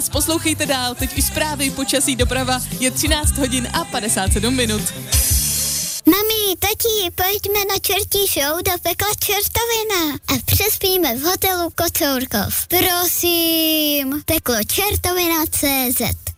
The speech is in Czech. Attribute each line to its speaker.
Speaker 1: Poslouchejte dál, teď už zprávy, počasí, doprava, je 13 hodin a 57 minut.
Speaker 2: Mami, tati, pojďme na čertí show do pekla Čertovina a přespíme v hotelu Kocourkov. Prosím, peklo Čertovina.cz